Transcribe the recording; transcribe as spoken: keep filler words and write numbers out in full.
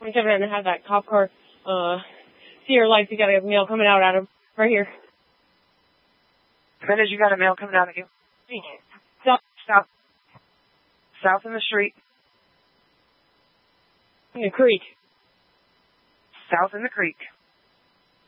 I'm jumping in and have that cop car, uh, see your lights, you got a mail coming out at him. Right here. Finish, you got a mail coming out at you. South. South. South in the street. In the creek. South in the creek.